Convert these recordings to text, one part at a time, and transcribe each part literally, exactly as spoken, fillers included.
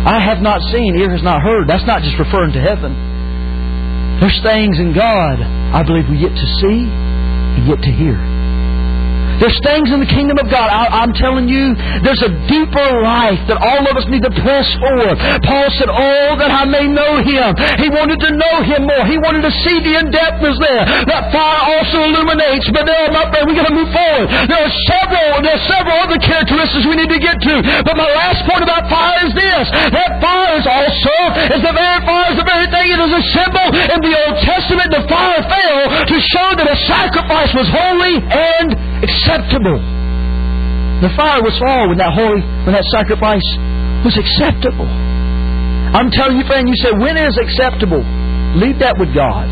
I have not seen, ear has not heard. That's not just referring to heaven. There's things in God I believe we yet to see and yet to hear. There's things in the kingdom of God. I, I'm telling you, there's a deeper life that all of us need to press for. Paul said, oh, that I may know Him. He wanted to know Him more. He wanted to see the in-depthness there. That fire also illuminates. But there, my friend, we've got to move forward. There are several, there are several other characteristics we need to get to. But my last point about fire is this. That fire is also, is the very fire is the very thing. It is a symbol. In the Old Testament, the fire fell to show that a sacrifice was holy and acceptable. The fire was fall when that holy, when that sacrifice was acceptable. I'm telling you, friend, you say, when is acceptable? Leave that with God.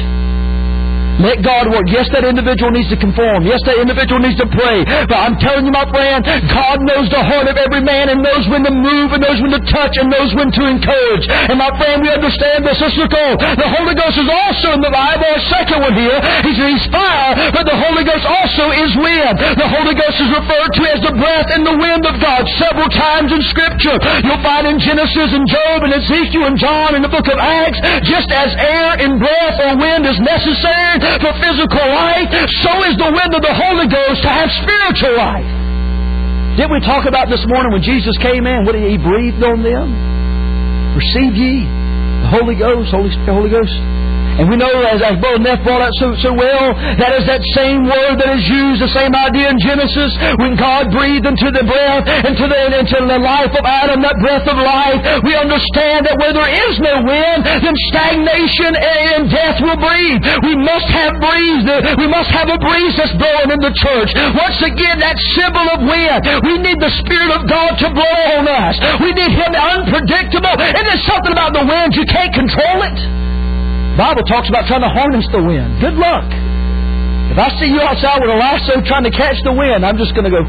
Let God work. Yes, that individual needs to conform. Yes, that individual needs to pray. But I'm telling you, my friend, God knows the heart of every man and knows when to move and knows when to touch and knows when to encourage. And my friend, we understand this. Let's look on. The Holy Ghost is also in the Bible. A second one here. He's, he's fire, but the Holy Ghost also is wind. The Holy Ghost is referred to as the breath and the wind of God several times in Scripture. You'll find in Genesis and Job and Ezekiel and John and the book of Acts, just as air and breath or wind is necessary for physical life, so is the wind of the Holy Ghost to have spiritual life. Didn't we talk about this morning when Jesus came in, what did He breathed on them? Receive ye the Holy Ghost, Holy Spirit, Holy Ghost. And we know, as, as Brother Neff brought out so, so well, that is that same word that is used, the same idea in Genesis, when God breathed into the breath, into the, into the life of Adam, that breath of life. We understand that where there is no wind, then stagnation and death will breathe. We must have breeze. We must have a breeze that's blowing in the church. Once again, that symbol of wind. We need the Spirit of God to blow on us. We need Him unpredictable. And there's something about the wind, you can't control it. The Bible talks about trying to harness the wind. Good luck. If I see you outside with a lasso trying to catch the wind, I'm just going to go...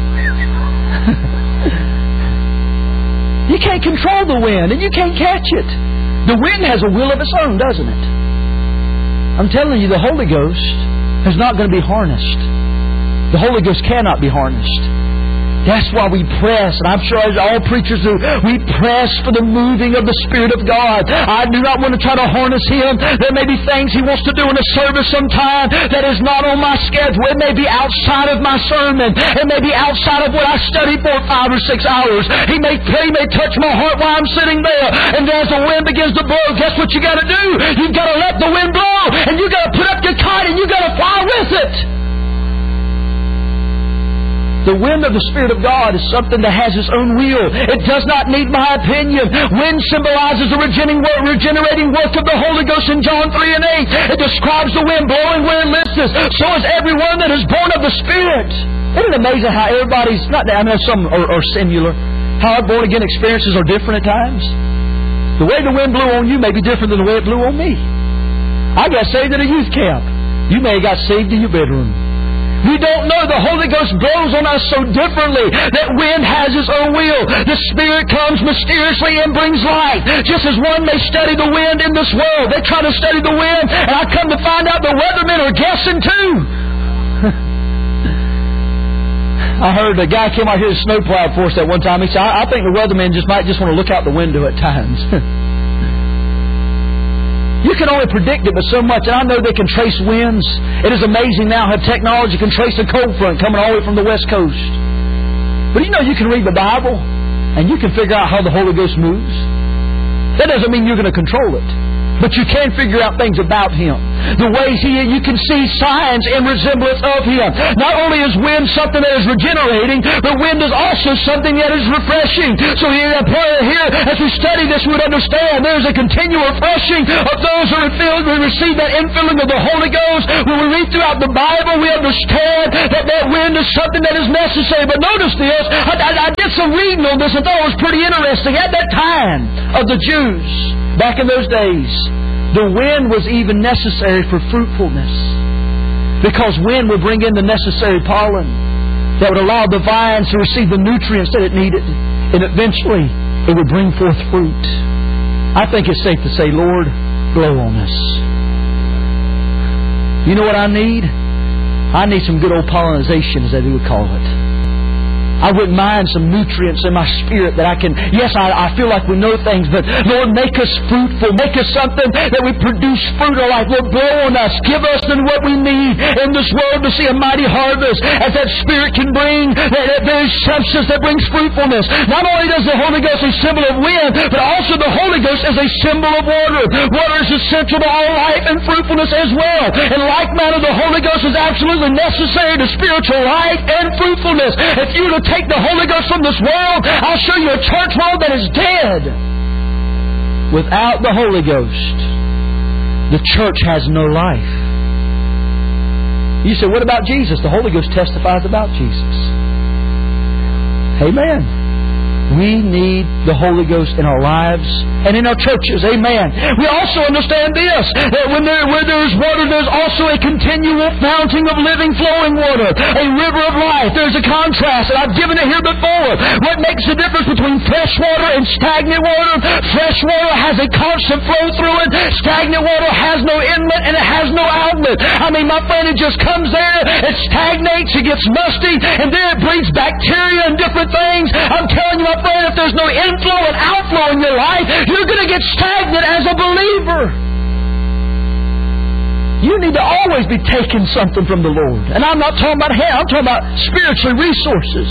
You can't control the wind, and you can't catch it. The wind has a will of its own, doesn't it? I'm telling you, the Holy Ghost is not going to be harnessed. The Holy Ghost cannot be harnessed. That's why we press, and I'm sure as all preachers do, we press for the moving of the Spirit of God. I do not want to try to harness Him. There may be things He wants to do in a service sometime that is not on my schedule. It may be outside of my sermon. It may be outside of what I study for five or six hours. He may pray, He may touch my heart while I'm sitting there. And as the wind begins to blow, guess what you got to do? You've got to let the wind blow, and you've got to put up your kite, and you've got to fly with it. The wind of the Spirit of God is something that has its own will. It does not need my opinion. Wind symbolizes the regenerating work of the Holy Ghost in John three and eight. It describes the wind blowing where it listeth. So is everyone that is born of the Spirit. Isn't it amazing how everybody's, not I mean some are, are similar, how our born again experiences are different at times? The way the wind blew on you may be different than the way it blew on me. I got saved at a youth camp. You may have got saved in your bedroom. We don't know. The Holy Ghost blows on us so differently. That wind has its own will. The Spirit comes mysteriously and brings life. Just as one may study the wind in this world. They try to study the wind, and I come to find out the weathermen are guessing too. I heard a guy came out here to snowplow for us that one time. He said, I, I think the weathermen just might just want to look out the window at times. You can only predict it but so much, and I know they can trace winds. It is amazing now how technology can trace a cold front coming all the way from the West Coast. But you know you can read the Bible, and you can figure out how the Holy Ghost moves. That doesn't mean you're going to control it. But you can figure out things about Him. The ways He, you can see signs in resemblance of Him. Not only is wind something that is regenerating, but wind is also something that is refreshing. So here, here as we study this, we would understand there is a continual refreshing of those who are filled, who receive that infilling of the Holy Ghost. When we read throughout the Bible, we understand that that wind is something that is necessary. But notice this, I, I, I did some reading on this and thought it was pretty interesting. At that time of the Jews, back in those days, the wind was even necessary for fruitfulness. Because wind would bring in the necessary pollen that would allow the vines to receive the nutrients that it needed. And eventually, it would bring forth fruit. I think it's safe to say, Lord, blow on us. You know what I need? I need some good old pollinization, as they would call it. I wouldn't mind some nutrients in my spirit that I can, yes, I, I feel like we know things, but Lord, make us fruitful. Make us something that we produce fruit of life. Lord, blow on us. Give us then what we need in this world to see a mighty harvest as that Spirit can bring that, that very substance that brings fruitfulness. Not only does the Holy Ghost a symbol of wind, but also the Holy Ghost is a symbol of water. Water is essential to all life and fruitfulness as well. In like manner, the Holy Ghost is absolutely necessary to spiritual life and fruitfulness. If you were to take the Holy Ghost from this world, I'll show you a church world that is dead. Without the Holy Ghost, the church has no life. You say, what about Jesus? The Holy Ghost testifies about Jesus. Amen. We need the Holy Ghost in our lives and in our churches. Amen. We also understand this, that when there, where there is water, there's also a continual fountain of living, flowing water. A river of life. There's a contrast, and I've given it here before. What makes the difference between fresh water and stagnant water? Fresh water has a constant flow through it. Stagnant water has no inlet and it has no outlet. I mean, my friend, it just comes there, it stagnates, it gets musty, and then it breeds bacteria and different things. I'm telling you, my friend, if there's no inflow and outflow in your life, you're going to get stagnant as a believer. You need to always be taking something from the Lord. And I'm not talking about hell, I'm talking about spiritual resources.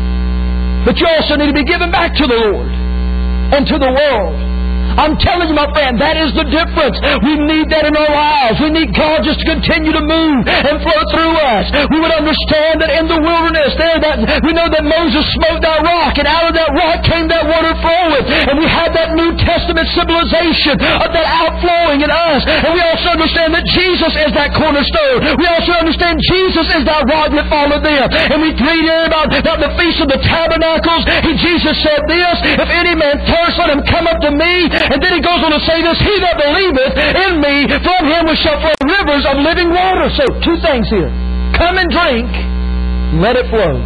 But you also need to be given back to the Lord and to the world. I'm telling you, my friend, that is the difference. We need that in our lives. We need God just to continue to move and flow through us. We would understand that in the wilderness, there that we know that Moses smote that rock, and out of that rock came that water flowing. And we have that New Testament symbolization of that outflowing in us. And we also understand that Jesus is that cornerstone. We also understand Jesus is that rod that followed them. And we read here about, about the Feast of the Tabernacles. He, Jesus said this, if any man thirst, let him come up to me. And then he goes on to say this, he that believeth in me, from him shall flow rivers of living water. So, two things here. Come and drink, and let it flow.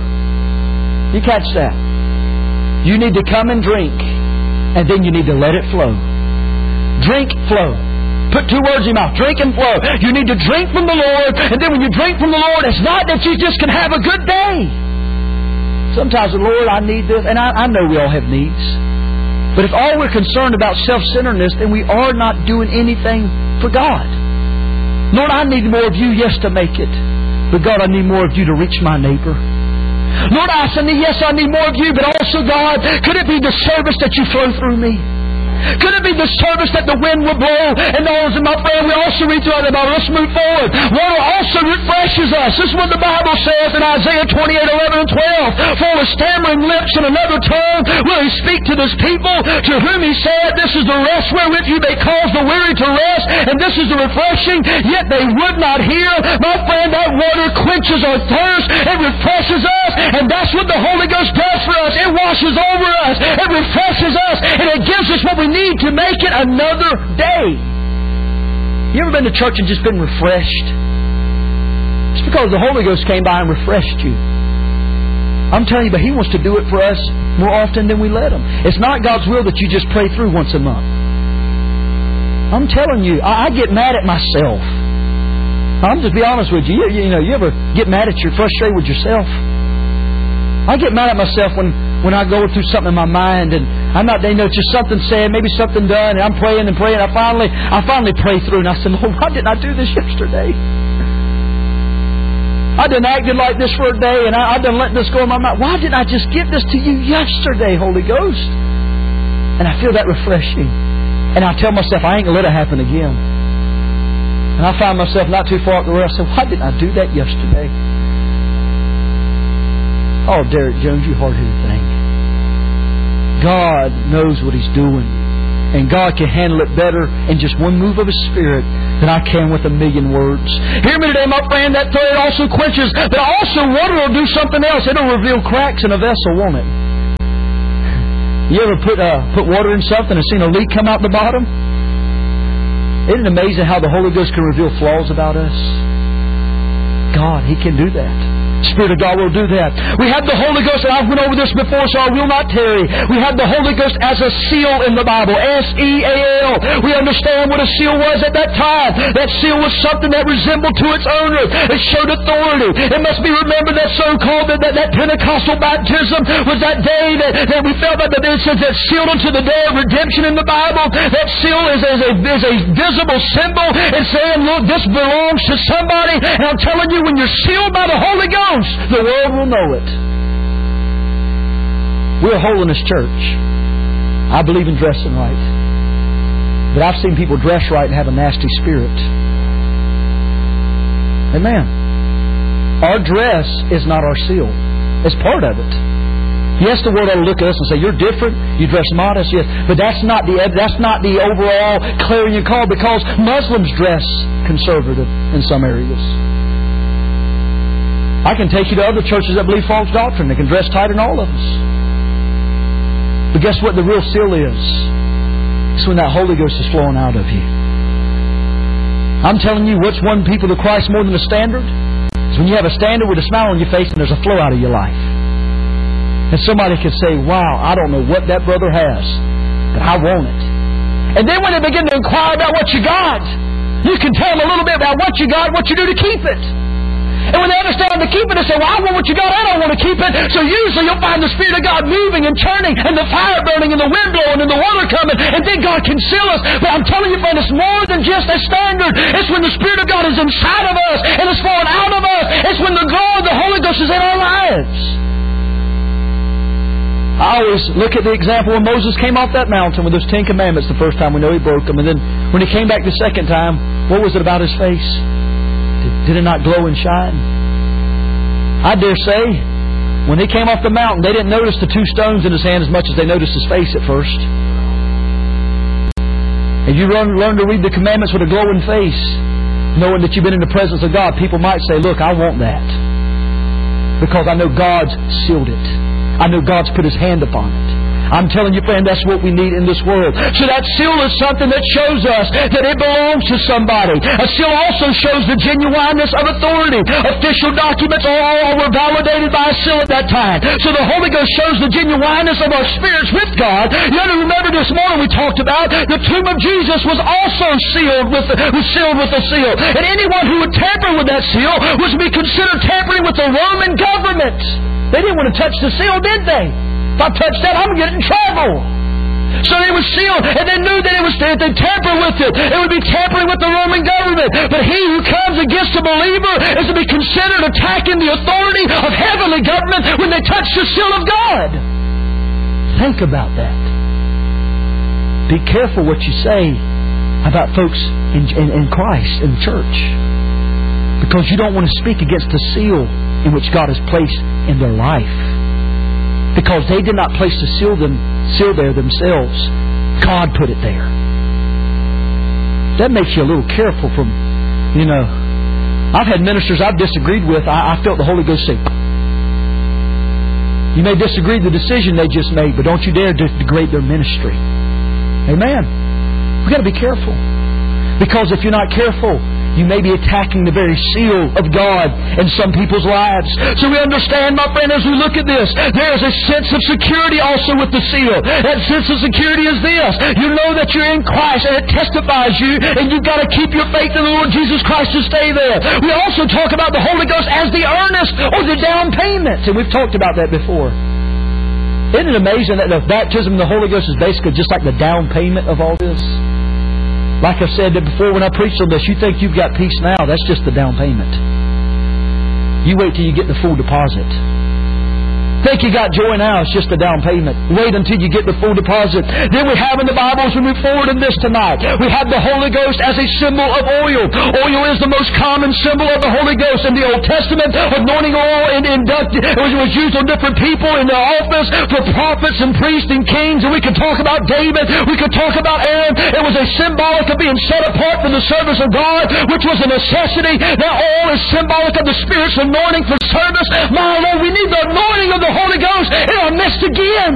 You catch that? You need to come and drink, and then you need to let it flow. Drink, flow. Put two words in your mouth. Drink and flow. You need to drink from the Lord, and then when you drink from the Lord, it's not that you just can have a good day. Sometimes, Lord, I need this, and I, I know we all have needs. But if all we're concerned about self-centeredness, then we are not doing anything for God. Lord, I need more of you, yes, to make it. But God, I need more of you to reach my neighbor. Lord, I say, yes, I need more of you, but also, God, could it be the service that you flow through me? Could it be the service that the wind will blow? And those, and my friend, we also read throughout the Bible. Let's move forward. Water also refreshes us. This is what the Bible says in Isaiah twenty-eight, eleven and twelve. For with stammering lips and another tongue will he speak to this people, to whom he said, this is the rest wherewith you may cause the weary to rest, and this is the refreshing. Yet they would not hear. My friend, that water quenches our thirst. It refreshes us. And that's what the Holy Ghost does for us. It washes over us. It refreshes us. And it gives us what we need to make it another day. You ever been to church and just been refreshed? It's because the Holy Ghost came by and refreshed you. I'm telling you, but He wants to do it for us more often than we let Him. It's not God's will that you just pray through once a month. I'm telling you, I, I get mad at myself. I'm just be honest with you. you. You know, you ever get mad at you, frustrated with yourself? I get mad at myself when, when I go through something in my mind and I'm not, you know, it's just something said, maybe something done, and I'm praying and praying. I finally, I finally pray through, and I said, Lord, why didn't I do this yesterday? I done acted like this for a day, and I, I done let this go in my mind. Why didn't I just give this to you yesterday, Holy Ghost? And I feel that refreshing. And I tell myself, I ain't going to let it happen again. And I find myself not too far up the road. I said, why didn't I do that yesterday? Oh, Derek Jones, you hard-headed thing. God knows what He's doing. And God can handle it better in just one move of His Spirit than I can with a million words. Hear me today, my friend. That third also quenches. But also water will do something else. It'll reveal cracks in a vessel, won't it? You ever put uh, put water in something and seen a leak come out the bottom? Isn't it amazing how the Holy Ghost can reveal flaws about us? God, He can do that. Spirit of God will do that. We have the Holy Ghost, and I've went over this before, so I will not tarry. We have the Holy Ghost as a seal in the Bible. S E A well. We understand what a seal was at that time. That seal was something that resembled to its owner. It showed authority. It must be remembered that so-called that, that, that Pentecostal baptism was that day that, that we felt that it says that sealed unto the day of redemption in the Bible. That seal is, is, a, is a visible symbol. It's saying, look, this belongs to somebody. And I'm telling you, when you're sealed by the Holy Ghost, the world will know it. We're a holiness church. I believe in dressing right. But I've seen people dress right and have a nasty spirit. Amen. Our dress is not our seal. It's part of it. Yes, the world ought to look at us and say, you're different, you dress modest, yes. But that's not the that's not the overall clarion call, because Muslims dress conservative in some areas. I can take you to other churches that believe false doctrine. They can dress tighter than all of us. But guess what the real seal is? It's when that Holy Ghost is flowing out of you. I'm telling you, what's won people to Christ more than a standard? It's when you have a standard with a smile on your face and there's a flow out of your life. And somebody could say, wow, I don't know what that brother has, but I want it. And then when they begin to inquire about what you got, you can tell them a little bit about what you got, what you do to keep it. And when they understand to keep it, they say, well, I want what you got, I don't want to keep it. So usually you'll find the Spirit of God moving and turning, and the fire burning, and the wind blowing, and the water coming, and then God can seal us. But I'm telling you, friend, it's more than just a standard. It's when the Spirit of God is inside of us, and it's flowing out of us. It's when the glory of the Holy Ghost is in our lives. I always look at the example when Moses came off that mountain with those Ten Commandments the first time. We know he broke them. And then when he came back the second time, what was it about his face? Did, did it not glow and shine? I dare say, when he came off the mountain, they didn't notice the two stones in his hand as much as they noticed his face at first. If you learn, learn to read the commandments with a glowing face, knowing that you've been in the presence of God, people might say, look, I want that. Because I know God's sealed it. I know God's put His hand upon it. I'm telling you, friend, that's what we need in this world. So that seal is something that shows us that it belongs to somebody. A seal also shows the genuineness of authority. Official documents all were validated by a seal at that time. So the Holy Ghost shows the genuineness of our spirits with God. You have to remember this morning we talked about the tomb of Jesus was also sealed with was sealed with a seal. And anyone who would tamper with that seal was to be considered tampering with the Roman government. They didn't want to touch the seal, did they? If I touch that, I'm going to get in trouble. So it was sealed, and they knew that it was if they tamper with it, it would be tampering with the Roman government. But he who comes against a believer is to be considered attacking the authority of heavenly government when they touch the seal of God. Think about that. Be careful what you say about folks in, in, in Christ, in the church. Because you don't want to speak against the seal in which God has placed in their life. Because they did not place the seal, them, seal there themselves. God put it there. That makes you a little careful from, you know, I've had ministers I've disagreed with, I, I felt the Holy Ghost say, you may disagree with the decision they just made, but don't you dare degrade their ministry. Amen. We've got to be careful. Because if you're not careful, you may be attacking the very seal of God in some people's lives. So we understand, my friend, as we look at this, there is a sense of security also with the seal. That sense of security is this. You know that you're in Christ, and it testifies you, and you've got to keep your faith in the Lord Jesus Christ to stay there. We also talk about the Holy Ghost as the earnest or the down payment, and we've talked about that before. Isn't it amazing that the baptism of the Holy Ghost is basically just like the down payment of all this? Like I said before when I preached on this, you think you've got peace now. That's just the down payment. You wait till you get the full deposit. Think you got joy now, it's just the down payment. Wait until you get the full deposit. Then we have in the Bible, as we move forward in this tonight, we have the Holy Ghost as a symbol of oil. Oil is the most common symbol of the Holy Ghost. In the Old Testament, anointing oil and inducted, it was, it was used on different people in their office for prophets and priests and kings. And we could talk about David. We could talk about Aaron. It was a symbolic of being set apart for the service of God, which was a necessity. That oil is symbolic of the Spirit's anointing for service. My Lord, we need the anointing of the Holy Ghost in our midst again.